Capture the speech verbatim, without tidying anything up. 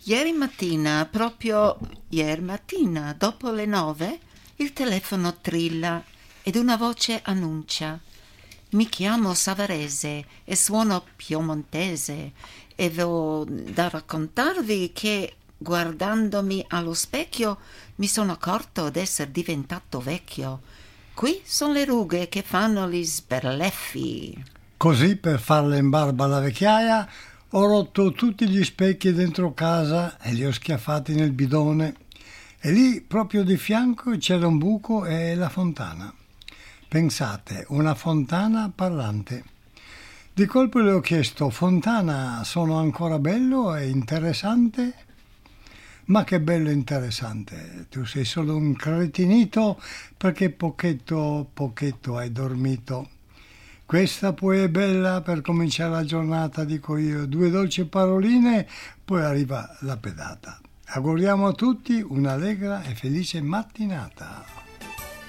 Ieri mattina, proprio ieri mattina, dopo le nove, il telefono trilla ed una voce annuncia: mi chiamo Savarese e suono piemontese e ho da raccontarvi che guardandomi allo specchio mi sono accorto d'essere diventato vecchio. Qui sono le rughe che fanno gli sberleffi. Così, per farle in barba alla vecchiaia, ho rotto tutti gli specchi dentro casa e li ho schiaffati nel bidone. E lì, proprio di fianco, c'era un buco e la fontana. Pensate, una fontana parlante. Di colpo le ho chiesto: fontana, sono ancora bello e interessante? Ma che bello e interessante, tu sei solo un cretinito perché pochetto pochetto hai dormito. Questa poi è bella per cominciare la giornata, dico io, due dolci paroline, poi arriva la pedata. Auguriamo a tutti un'allegra e felice mattinata.